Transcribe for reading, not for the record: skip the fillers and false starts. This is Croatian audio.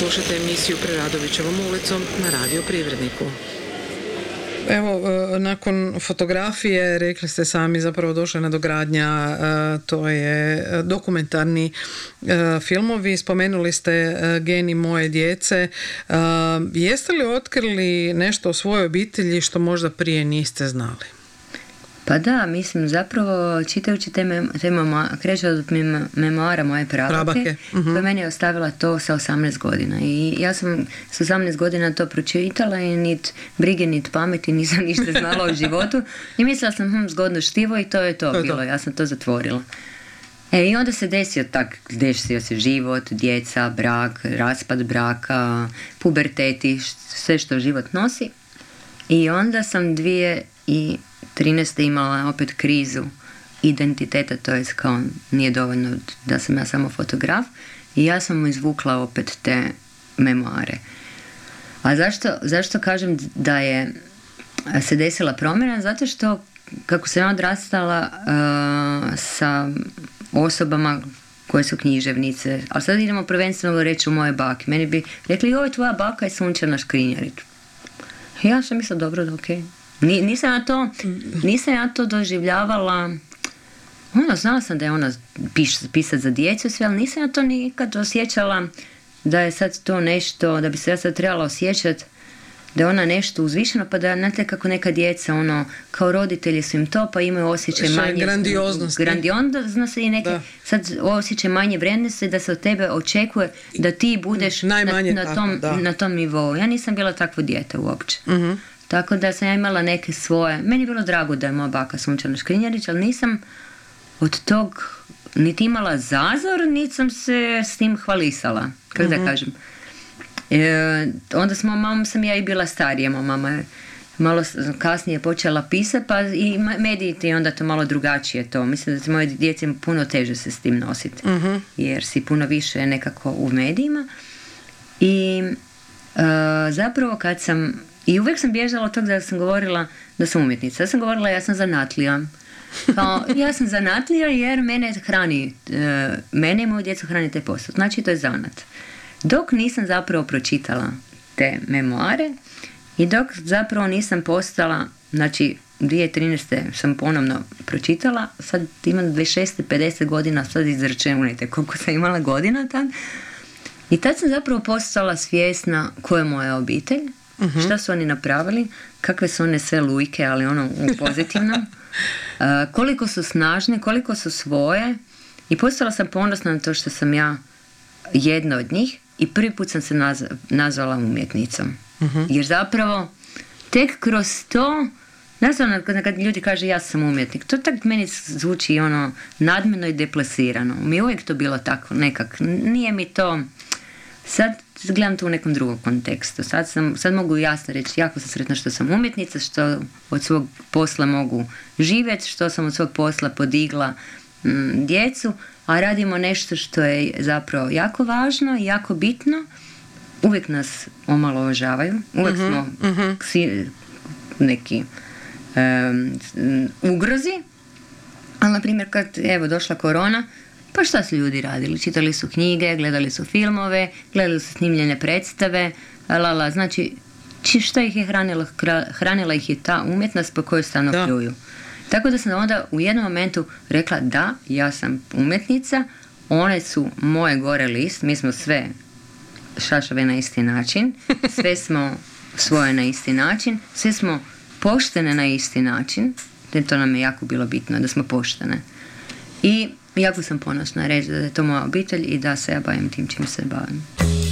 Slušajte emisiju Preradovićevom ulicom na Radio Privredniku. Evo, nakon fotografije, rekli ste sami, zapravo došla nadogradnja, to je dokumentarni filmovi. Spomenuli ste Geni moje djece. Jeste li otkrili nešto o svojoj obitelji što možda prije niste znali? Pa da, mislim, zapravo čitajući kreće od memoara moje prabake, koja meni je ostavila to sa 18 godina. I ja sam sa 18 godina to pročitala i nit brige, nit pameti, nisam ništa znala o životu. I mislila sam, zgodno štivo i to je to bilo. Ja sam to zatvorila. I onda se desio se život, djeca, brak, raspad braka, puberteti, sve što život nosi. I onda sam 2013. imala opet krizu identiteta, to je kao nije dovoljno da sam ja samo fotograf, i ja sam mu izvukla opet te memoare. A zašto kažem da je se desila promjena? Zato što kako sam ja odrastala sa osobama koje su književnice, ali sad idemo prvenstveno reći u moje bake. Meni bi rekli, joj, tvoja baka je Sunčana Škrinjarić. Ja sam mislila, dobro, da okej. Nisam ja to doživljavala. Znala sam da je ona pisat za djecu sve, ali nisam ja to nikad osjećala da je sad to nešto, da bi se ja sad trebala osjećati da je ona nešto uzvišeno, pa da, znate kako neka djeca, kao roditelji su im to, pa imaju osjećaj manje grandioznosti i neke sad osjećaj manje vrijednosti, da se od tebe očekuje da ti budeš na tom nivou. Ja nisam bila takvo dijete uopće. Tako da sam ja imala neke svoje, meni je bilo drago da je moja baka Sunčana Škrinjarić, ali nisam od tog niti imala zazor, niti sam se s tim hvalisala, kako da kažem. Onda mamom sam ja i bila starija, mama je malo kasnije počela pisati, pa i mediji ti onda to malo drugačije to. Mislim da moje djece puno teže se s tim nositi, jer si puno više nekako u medijima. I zapravo kad sam, i uvijek sam bježala od toga da sam govorila da sam umjetnica. Ja sam govorila, ja sam zanatlija. Ja sam zanatlija jer mene i moju djecu hrani taj posao. Znači to je zanat. Dok nisam zapravo pročitala te memoare i dok zapravo nisam postala, znači 2013. sam ponovno pročitala, sad imam 26. 50 godina, sad izračunajte koliko sam imala godina tad. I tad sam zapravo postala svjesna ko je moja obitelj, šta su oni napravili, kakve su one sve lujke, ali u pozitivnom, koliko su snažne, koliko su svoje, i postala sam ponosna na to što sam ja jedna od njih i prvi put sam se nazvala umjetnicom. Jer zapravo tek kroz to, naravno kad ljudi kaže ja sam umjetnik, to tak meni zvuči nadmeno i deplasirano. Mi je uvijek to bilo tako nekak, nije mi to, sad gledam to u nekom drugom kontekstu. Sad mogu jasno reći, jako sam sretna što sam umjetnica, što od svog posla mogu živjeti, što sam od svog posla podigla djecu, a radimo nešto što je zapravo jako važno i jako bitno. Uvijek nas omalovažavaju, uvijek smo neki ugrozi, ali na primjer kad došla korona, pa šta su ljudi radili? Čitali su knjige, gledali su filmove, gledali su snimljene predstave, znači što ih je hranilo? Hranila ih je ta umjetnost po kojoj stalno pljuju. Tako da sam onda u jednom momentu rekla, da, ja sam umjetnica, one su moje gore list, mi smo sve šašave na isti način, sve smo svoje na isti način, sve smo poštene na isti način, jer to nam je jako bilo bitno, da smo poštene. I jako sam ponosna reći da je to moja obitelj i da se ja bavim tim čim se bavim.